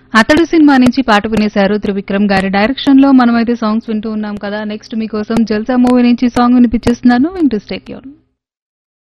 అతడు సినిమా నుంచి పాట వినేశారు త్రివిక్రమ్ గారి డైరెక్షన్ లో. మనమైతే సాంగ్స్ వింటూ ఉన్నాం కదా. నెక్స్ట్ మీకోసం జల్సా మూవీ నుంచి సాంగ్ వినిపించేస్తున్నాను. వింటూ స్టే ట్యూన్.